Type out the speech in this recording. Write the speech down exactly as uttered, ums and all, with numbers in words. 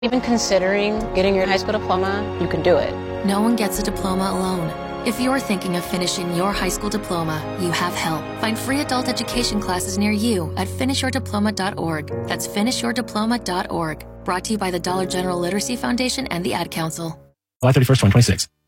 Even considering getting your high school diploma, you can do it. No one gets a diploma alone. If you're thinking of finishing your high school diploma, you have help. Find free adult education classes near you at finish your diploma dot org. That's finish your diploma dot org. Brought to you by the Dollar General Literacy Foundation and the Ad Council. July thirty-first, twenty twenty-six.